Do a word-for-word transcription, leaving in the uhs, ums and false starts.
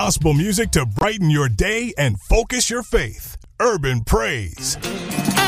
gospel music to brighten your day and focus your faith. Urban Praise.